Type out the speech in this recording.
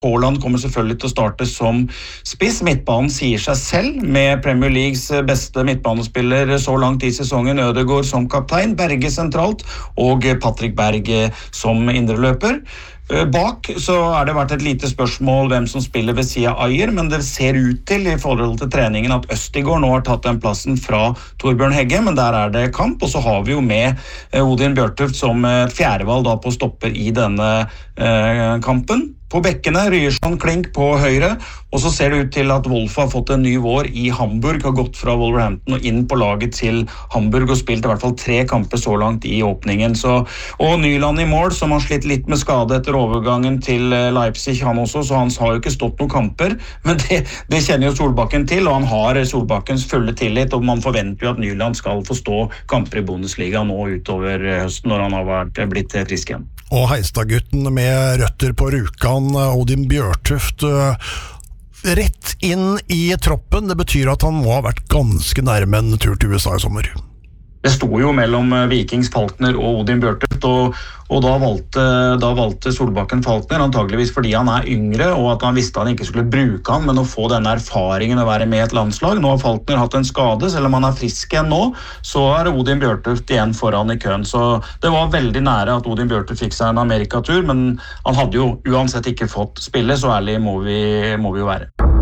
Haaland kommer selvfølgelig til å starte som spiss. Midtbanen sier seg selv, med Premier Leagues beste midtbanespiller så langt i sesongen, Ødegaard som kaptein, Berge sentralt og Patrick Berg som indreløper. Bak så har det vært et lite spørsmål hvem som spiller ved siden av Ajer, men det ser ut til i forhold til treningen at Østigård nå har tatt den plassen fra Torbjørn Hegge, men der er det kamp, og så har vi jo med Odin Bjørtuft som fjerdevalg da på stopper i denne kampen. På bekkene, Ryerson Klink på høyre, og så ser det ut til at Wolf har fått en ny vår i Hamburg, har gått fra Wolverhampton og inn på laget til Hamburg og spilt i hvert fall 3 kamper så langt i åpningen. Og Nyland i mål, som har slitt litt med skade etter overgangen til Leipzig, han også, så han har jo ikke stått noen kamper, men det kjenner jo Solbakken til, og han har Solbakkens fulle tillit, og man forventer jo at Nyland skal få stå kamper i Bundesliga nå utover høsten når han har blitt frisk igjen. Og Heistad-gutten med røtter på Rjukan, Odin Bjørtuft, rett inn i troppen. Det betyr at han må ha vært ganske nærme en tur til USA i sommer. Det sto jo mellom Vikings Falkner og Odin Bjørtuft, og da valgte Solbakken Falkner, antageligvis fordi han er yngre, og at han visste han ikke skulle bruke han, men å få denne erfaringen å være med i et landslag. Nå har Falkner hatt en skade, selv om han er frisk igjen nå, så er Odin Bjørtuft igjen foran i køen. Så det var veldig nære at Odin Bjørtuft fikk seg en Amerikatur, men han hadde jo uansett ikke fått spille, så ærlig må vi jo være.